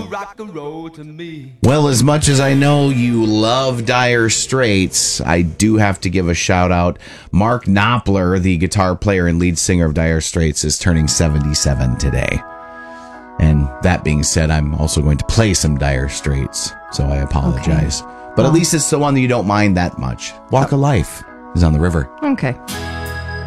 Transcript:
rock and roll to me. Well, as much as I know you love Dire Straits, I do have to give a shout out. Mark Knopfler, the guitar player and lead singer of Dire Straits, is turning 77 today. And that being said, I'm also going to play some Dire Straits, so I apologize. But at least it's the one that you don't mind that much. Walk of Life is on the river. Okay.